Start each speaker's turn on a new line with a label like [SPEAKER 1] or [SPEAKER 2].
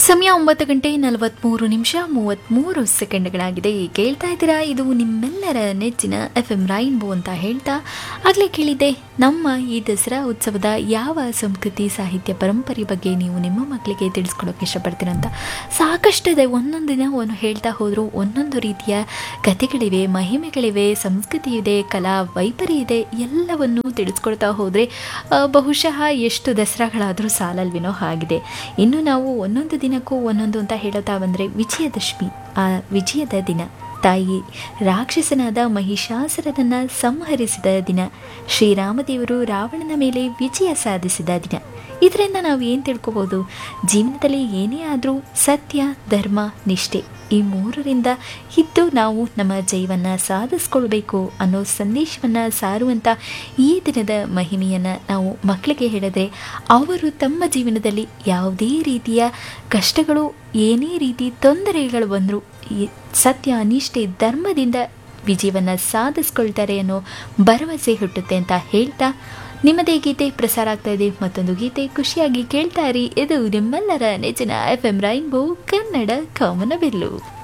[SPEAKER 1] ಸಮಯ 9:43 ಕೇಳ್ತಾ ಇದ್ದೀರಾ. ಇದು ನಿಮ್ಮೆಲ್ಲರ ನೆಚ್ಚಿನ FM ರೈನ್ಬೋ ಅಂತ ಹೇಳ್ತಾ ಆಗಲೇ ಕೇಳಿದ್ದೆ ನಮ್ಮ ಈ ದಸರಾ ಉತ್ಸವದ ಯಾವ ಸಂಸ್ಕೃತಿ ಸಾಹಿತ್ಯ ಪರಂಪರೆ ಬಗ್ಗೆ ನೀವು ನಿಮ್ಮ ಮಕ್ಕಳಿಗೆ ತಿಳಿಸ್ಕೊಡೋಕೆ ಇಷ್ಟಪಡ್ತೀರಂತ. ಸಾಕಷ್ಟಿದೆ, ಒಂದೊಂದು ದಿನ ಹೇಳ್ತಾ ಹೋದರೂ ಒಂದೊಂದು ರೀತಿಯ ಕಥೆಗಳಿವೆ, ಮಹಿಮೆಗಳಿವೆ, ಸಂಸ್ಕೃತಿ ಇದೆ, ಕಲಾ ವೈಪರಿ ಇದೆ. ಎಲ್ಲವನ್ನೂ ತಿಳಿಸ್ಕೊಡ್ತಾ ಹೋದರೆ ಬಹುಶಃ ಎಷ್ಟು ದಸರಾಗಳಾದರೂ ಸಾಲಲ್ವಿನೋ ಹಾಗಿದೆ. ಇನ್ನು ನಾವು ಒಂದೊಂದು ದಿನಕ್ಕೂ ಒಂದೊಂದು ಅಂತ ಹೇಳುತ್ತಾ ಬಂದರೆ ವಿಜಯದಶಮಿ, ಆ ವಿಜಯದ ದಿನ, ತಾಯಿ ರಾಕ್ಷಸನಾದ ಮಹಿಷಾಸುರನನ್ನು ಸಂಹರಿಸಿದ ದಿನ, ಶ್ರೀರಾಮದೇವರು ರಾವಣನ ಮೇಲೆ ವಿಜಯ ಸಾಧಿಸಿದ ದಿನ. ಇದರಿಂದ ನಾವು ಏನು ತಿಳ್ಕೊಬೋದು? ಜೀವನದಲ್ಲಿ ಏನೇ ಆದರೂ ಸತ್ಯ, ಧರ್ಮ, ನಿಷ್ಠೆ ಈ ಮೂರರಿಂದ ಇದ್ದು ನಾವು ನಮ್ಮ ಜಯವನ್ನು ಸಾಧಿಸ್ಕೊಳ್ಬೇಕು ಅನ್ನೋ ಸಂದೇಶವನ್ನು ಸಾರುವಂಥ ಈ ದಿನದ ಮಹಿಮೆಯನ್ನು ನಾವು ಮಕ್ಕಳಿಗೆ ಹೇಳಿದ್ರೆ ಅವರು ತಮ್ಮ ಜೀವನದಲ್ಲಿ ಯಾವುದೇ ರೀತಿಯ ಕಷ್ಟಗಳು, ಏನೇ ರೀತಿ ತೊಂದರೆಗಳು ಬಂದರೂ ಈ ಸತ್ಯ, ನಿಷ್ಠೆ, ಧರ್ಮದಿಂದ ವಿಜಯವನ್ನು ಸಾಧಿಸ್ಕೊಳ್ತಾರೆ ಅನ್ನೋ ಭರವಸೆ ಹುಟ್ಟುತ್ತೆ ಅಂತ ಹೇಳ್ತಾ ನಿಮ್ಮದೇ ಗೀತೆ ಪ್ರಸಾರ ಆಗ್ತಾ ಇದೆ. ಮತ್ತೊಂದು ಗೀತೆ ಖುಷಿಯಾಗಿ ಕೇಳ್ತಾ ಇರಿ. ಇದು ನಿಮ್ಮೆಲ್ಲರ ನೆಚ್ಚಿನ FM ರೈನ್ಬೋ ಕನ್ನಡ ಕಾಮನಬಿಲ್ಲು.